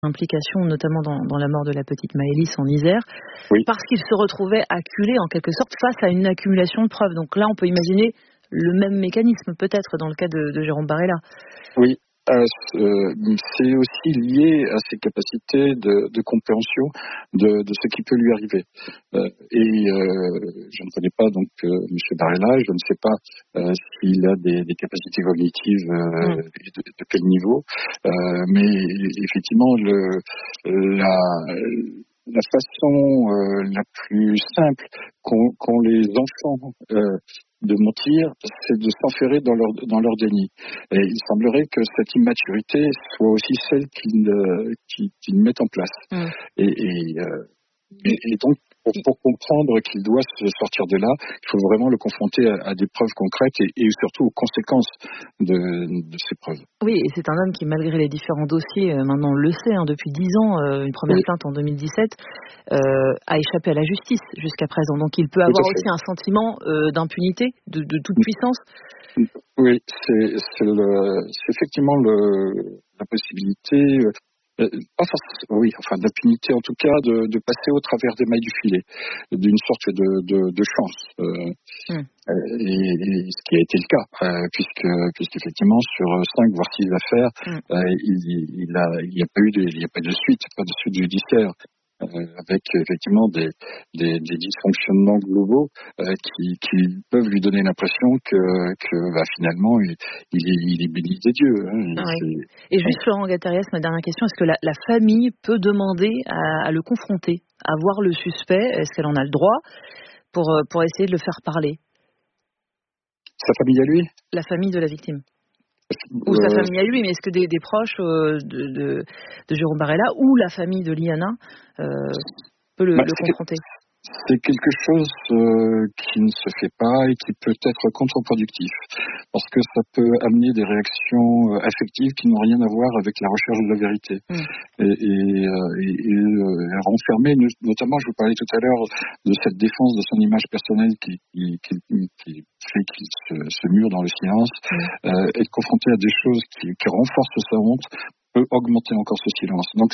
implication, notamment dans la mort de la petite Maëlys en Isère, Oui. parce qu'il se retrouvait acculé en quelque sorte face à une accumulation de preuves. Donc là, on peut imaginer le même mécanisme peut-être dans le cas de Jérôme Barella. Oui. C'est aussi lié à ses capacités de compréhension de ce qui peut lui arriver. Je ne connais pas donc M. Barella, je ne sais pas s'il a des capacités cognitives et de quel niveau, mais effectivement la façon la plus simple qu'ont les enfants de mentir, c'est de s'enferrer dans leur déni. Et il semblerait que cette immaturité soit aussi celle qu'ils mettent en place. Et donc, pour comprendre qu'il doit se sortir de là, il faut vraiment le confronter à des preuves concrètes et surtout aux conséquences de ces preuves. Oui, et c'est un homme qui, malgré les différents dossiers, maintenant on le sait, depuis 10 ans, une première plainte en 2017, a échappé à la justice jusqu'à présent. Donc il peut avoir aussi un sentiment d'impunité, de toute puissance. Oui, c'est effectivement la possibilité... d'impunité en tout cas, de passer au travers des mailles du filet, d'une sorte de chance. Et ce qui a été le cas, puisqu'effectivement sur 5 voire 6 affaires, il n'y a pas eu de suite judiciaire. Avec effectivement des dysfonctionnements globaux qui peuvent lui donner l'impression que finalement il est béni des dieux. Et juste Florent Gattarias, ma dernière question, est-ce que la famille peut demander à le confronter, à voir le suspect? Est-ce qu'elle en a le droit pour essayer de le faire parler? Sa famille à lui? La famille de la victime. Ou sa famille à lui, mais est-ce que des proches de Jérôme Barella ou la famille de Liana peut le confronter? C'est quelque chose qui ne se fait pas et qui peut être contre-productif, parce que ça peut amener des réactions affectives qui n'ont rien à voir avec la recherche de la vérité. Et renfermer, notamment, je vous parlais tout à l'heure de cette défense de son image personnelle qui fait qu'il se mure dans le silence, être confronté à des choses qui renforcent sa honte peut augmenter encore ce silence. Donc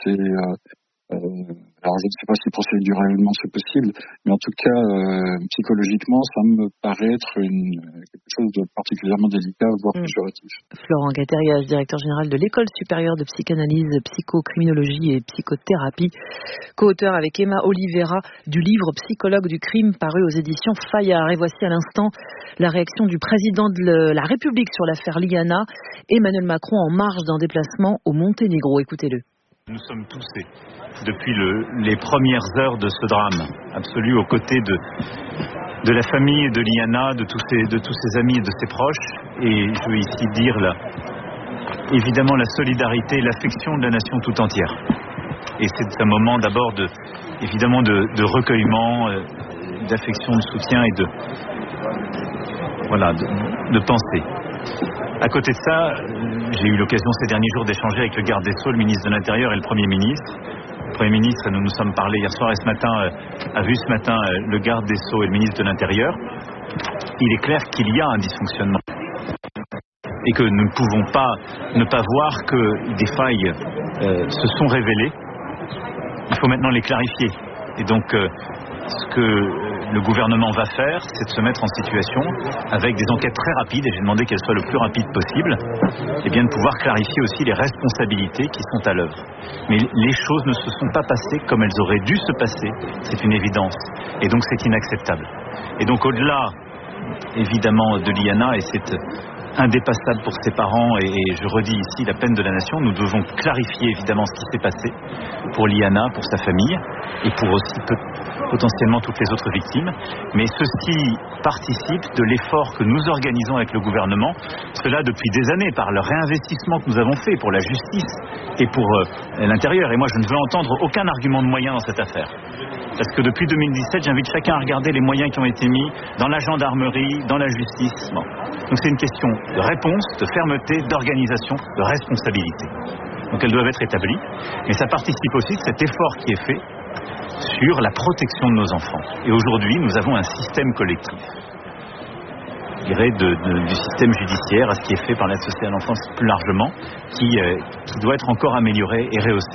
alors je ne sais pas si procéduralement c'est possible, mais en tout cas psychologiquement ça me paraît être quelque chose de particulièrement délicat, voire péjoratif. Florent Gattarias, directeur général de l'École supérieure de psychanalyse, psychocriminologie et psychothérapie, co-auteur avec Emma Oliveira du livre Psychologue du crime paru aux éditions Fayard. Et voici à l'instant la réaction du président de la République sur l'affaire Liana, Emmanuel Macron, en marge d'un déplacement au Monténégro. Écoutez-le. Nous sommes touchés depuis les premières heures de ce drame absolu, aux côtés de la famille de Liana, de tous ses amis et de ses proches. Et je veux ici dire évidemment la solidarité et l'affection de la nation tout entière. Et c'est un moment d'abord de recueillement, d'affection, de soutien et de pensée. À côté de ça, j'ai eu l'occasion ces derniers jours d'échanger avec le garde des Sceaux, le ministre de l'Intérieur et le Premier ministre. Le Premier ministre, nous nous sommes parlé hier soir et ce matin, a vu ce matin le garde des Sceaux et le ministre de l'Intérieur. Il est clair qu'il y a un dysfonctionnement et que nous ne pouvons pas ne pas voir que des failles se sont révélées. Il faut maintenant les clarifier. Et donc, ce que le gouvernement va faire, c'est de se mettre en situation, avec des enquêtes très rapides, et j'ai demandé qu'elles soient le plus rapides possible, et bien de pouvoir clarifier aussi les responsabilités qui sont à l'œuvre. Mais les choses ne se sont pas passées comme elles auraient dû se passer, c'est une évidence, et donc c'est inacceptable. Et donc au-delà, évidemment, de Liana, et c'est indépassable pour ses parents, et je redis ici la peine de la nation, nous devons clarifier évidemment ce qui s'est passé pour Liana, pour sa famille, et pour aussi potentiellement toutes les autres victimes. Mais ceci participe de l'effort que nous organisons avec le gouvernement, cela depuis des années, par le réinvestissement que nous avons fait pour la justice et pour l'intérieur. Et moi, je ne veux entendre aucun argument de moyens dans cette affaire. Parce que depuis 2017, j'invite chacun à regarder les moyens qui ont été mis dans la gendarmerie, dans la justice. Bon. Donc c'est une question de réponse, de fermeté, d'organisation, de responsabilité. Donc elles doivent être établies. Mais ça participe aussi de cet effort qui est fait sur la protection de nos enfants. Et aujourd'hui, nous avons un système collectif, je dirais, du système judiciaire à ce qui est fait par l'aide sociale à l'enfance plus largement, qui doit être encore amélioré et rehaussé.